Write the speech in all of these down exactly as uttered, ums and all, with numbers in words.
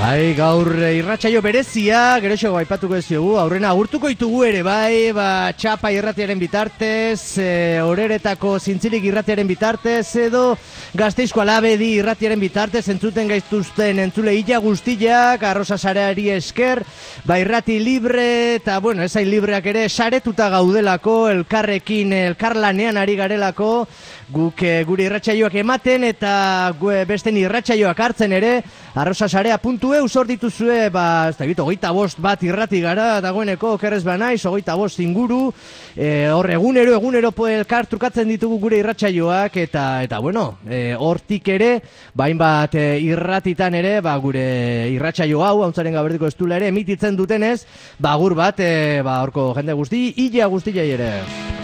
Bai, gaur irratsaio berezia, geroxo aipatuko ez dugu, aurrena agurtuko ditugu ere, bai, ba, txapa irratiaren bitartez, e, oreretako zintzilik irratiaren bitartez, edo Gasteizko Alabedi irratiaren bitartez, entzuten gaiztuzten entzule illa guztiak, arroza sareari esker, ba, irrati libre, eta, bueno, ezain libreak ere, saretuta gaudelako, elkarrekin, elkarlanean ari garelako, guk e, gure irratsaioak ematen, eta gu, besten irratsaioak hartzen ere, arroza sarea puntu eus hor dituzue, ba, ez da egit, hogeita bost bat irrati gara, dagoeneko, okerrez banaiz, hogeita bost inguru, e, hor egunero, egunero elkar trukatzen ditugu gure irratsaioak, eta, eta bueno, e, hortik ere, bain bat e, irratitan ere, ba, gure irratsaio hau, hauntzaren gaberdiko estula ere, emititzen dutenez, ba, gur bat, e, ba, horko jende guzti, illa guztiai ere.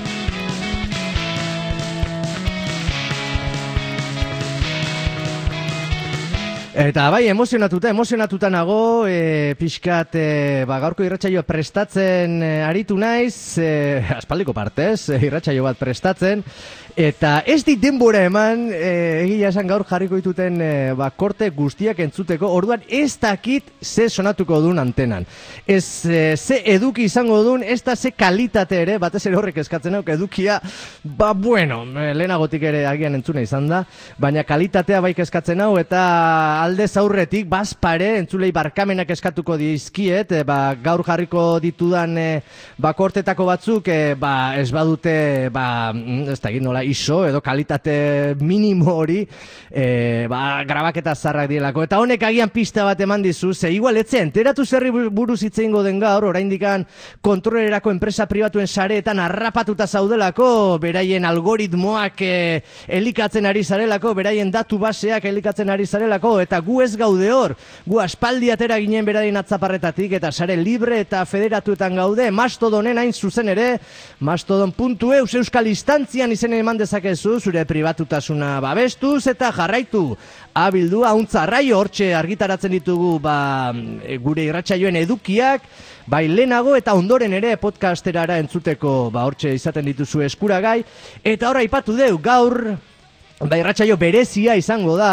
Eta bai, emozionatuta, emozionatuta nago, e, pixkat, e, ba, gaurko irratsaioa prestatzen e, aritu naiz, e, aspaldiko partez, e, irratsaio bat prestatzen, eta ez dit denbora eman, e, egia esan gaur jarriko dituten e, ba, korte guztiak entzuteko, orduan ez dakit ze sonatuko duen antenan. Ez e, ze eduki izango duen, ez da ze kalitate ere, batez ere horrek eskatzen hauk edukia, ba bueno, lehenagotik ere agian entzuna izan da, baina kalitatea baik eskatzen hau, eta aldez aurretik, bazpare, entzulei barkamenak eskatuko dizkiet, e, ba, gaur jarriko ditudan e, ba, kortetako batzuk, e, ba, ez badute, ba, ez da egin nola, iso, edo kalitate minimo hori, e, ba, grabaketa zarrak dielako. Eta honek agian pista bat eman dizu, ze igual etzen, enteratu zerri buruz itzeingo den gaur, oraindikan kontrolerako enpresa pribatuen sareetan harrapatuta zaudelako, beraien algoritmoak e, elikatzen ari zarelako, beraien datu baseak elikatzen ari zarelako, eta gu ez gaude hor, gu aspaldi atera ginen beraien atzaparretatik, eta sare libre eta federatuetan gaude, Mastodonen hain zuzen ere, mastodon puntu eus euskal instantzian izen eman dezakezu, zure pribatutasuna babestuz, eta jarraitu, abildu, hauntza arraio, hortxe argitaratzen ditugu, ba, gure irratsaioen edukiak, bai lehenago eta ondoren ere podcasterara entzuteko, ba, hortxe izaten dituzu eskuragai, eta horra aipatu deu, gaur, ba, irratsaio berezia izango da,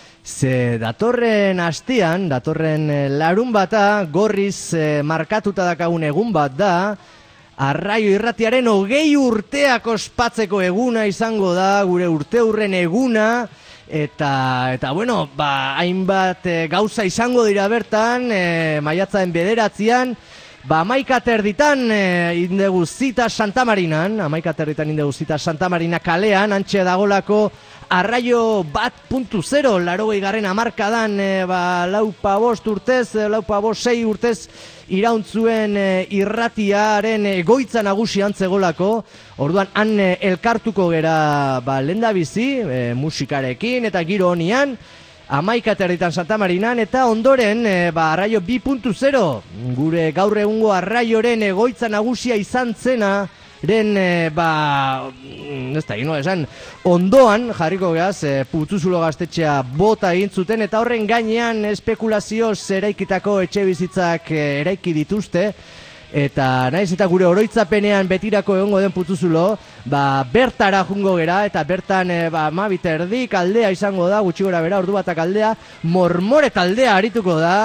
ze datorren astean, datorren larun bata, gorriz eh, markatuta dakagun egun bat da, Arraio irratiaren hogei urteak ospatzeko eguna izango da, gure urteurren eguna, eta, eta bueno, ba, hainbat e, gauza izango dira bertan, e, maiatzaren bederatzean, ba, amaika terditan e, indegu zita Santa Marinan, amaika terditan indegu zita Santa Marina kalean, antxe dagolako Arraio bat puntu zero, larogei garren amarkadan, e, ba, laupa bost urtez, laupa bost sei urtez, irauntzuen e, irratiaren egoitza nagusi antzegolako, orduan han e, elkartuko gera ba, lehendabizi, e, musikarekin eta giro honian, amaika terditan Santa Marinan, eta ondoren e, ba, Arraio bi puntu zero, gure gaur egungo Arraioren egoitza nagusia izan zena, ren, e, ba, ez da, ino, esan, ondoan, jarriko gaz, e, Putzuzulo gaztetxea bota egin zuten, eta horren gainean espekulazioz eraikitako etxe bizitzak e, eraiki dituzte, eta naiz eta gure oroitzapenean betirako egongo den Putzuzulo, ba, bertara jungo gera, eta bertan, e, ba, mabit erdik aldea izango da, gutxi gora bera, ordu batak aldea, mormore taldea arituko da,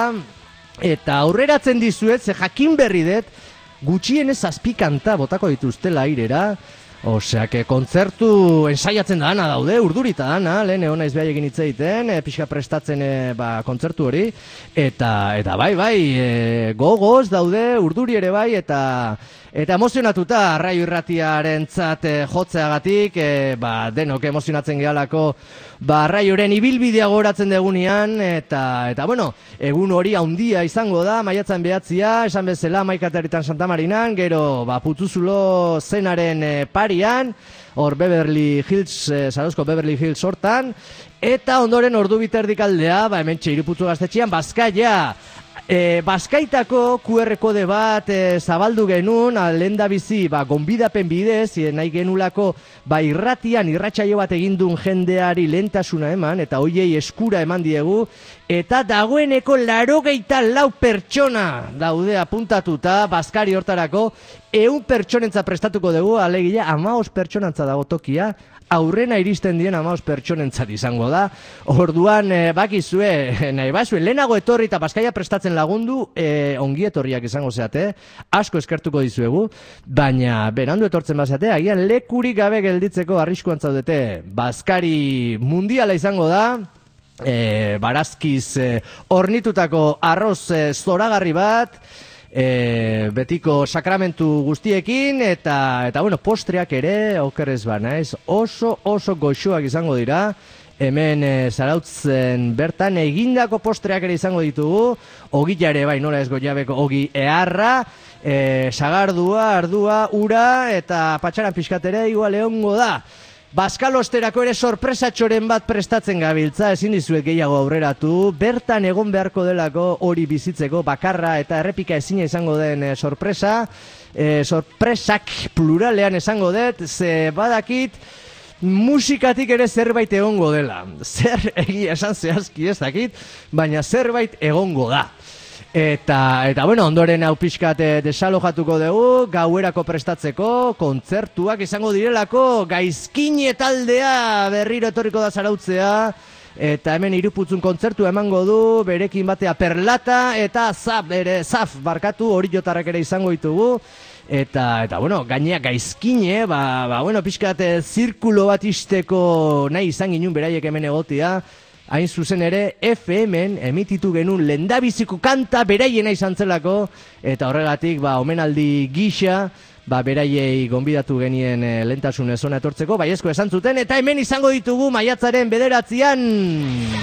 eta aurreratzen dizuet, ze jakin berri dut, gutxienez zazpi kanta botako dituztela airera, osea, que kontzertu ensaiatzen dana daude, urdurita dana, lehen egon naiz behar egin hitz egiten, e, pixka prestatzen e, ba, kontzertu hori, eta, eta bai, bai, e, gogoz daude, urduri ere bai, eta eta emozionatuta Arraio irratiaren zat e, jotzeagatik, e, ba, denok emozionatzen gehalako, ba, Arraioren ibilbidea goratzen degunean, eta, eta bueno, egun hori haundia izango da, maiatzan behatzia, esan bezala, maikateritan Santa Marinan, gero, ba, Putzuzulo zenaren e, parian, hor Beverly Hills, e, Zarautzko Beverly Hills hortan, eta ondoren ordu biterdik aldea, ba, hemen Txiriputzu gaztetxean, Bazkaia, E, Bazkaitako Q R kode bat e, zabaldu genuen, lehendabizi, ba, gonbidapen bidez, e, nahi genulako, ba, irratian, irratsaio bat egindun jendeari lehentasuna eman, eta hoiei eskura eman diegu, eta dagoeneko laurogeita lau pertsona daude apuntatuta Baskari hortarako, ehun pertsonentza prestatuko dugu, alegia hamabost pertsonantza dago tokia, aurrena iristen dien hamabost pertsonentzat izango da. Orduan, e, bakizue, nahi bazue, lehenago etorri eta Baskaia prestatzen lagundu, e, ongi etorriak izango zeate, asko eskertuko dizuegu, baina berandu etortzen bazate, agian lekurik gabe gelditzeko arriskuan zaudete. Baskari mundiala izango da, e, barazkiz e, ornitutako arroz e, zoragarri bat, E, betiko sakramentu guztiekin eta eta bueno, postreak ere okerrez banaiz oso oso goxoak izango dira. Hemen e, zarautzen bertan egindako postreak ere izango ditugu, ogila ere bai, nola ez goiabeko ogi eharra, e, sagardua, ardua, ura eta patxaran pixkat ere igual egongo da. Baskalosterako ere sorpresatxoren bat prestatzen gabiltza, ezin dizuet gehiago aurreratu, bertan egon beharko delako hori bizitzeko, bakarra eta errepika ezina izango den e, sorpresa, e, sorpresak pluralean esango dut, ze badakit musikatik ere zerbait egongo dela. Zer egia esan zehazki ez dakit, baina zerbait egongo da. Eta, eta bueno, ondoren hau pixkat desalojatuko dugu, gauerako prestatzeko, kontzertuak izango direlako, gaizkine taldea berriro etorriko da zarautzea, eta hemen Iruputzun kontzertu emango du, berekin batea Perlata, eta Zaf, ere, Zaf barkatu, hori jotarrak ere izango ditugu, eta, eta bueno, gainea gaizkine, ba, ba bueno, pixkat zirkulo bat isteko nahi izan ginen beraiek hemen egotia, hain zuzen ere, F M-en emititu genuen lehendabiziko kanta beraiena izan zelako, eta horregatik, ba, omenaldi gisa, ba, beraiei gonbidatu genien e, lehentasunez hona etortzeko, baiezko esan zuten, eta hemen izango ditugu maiatzaren bederatzian.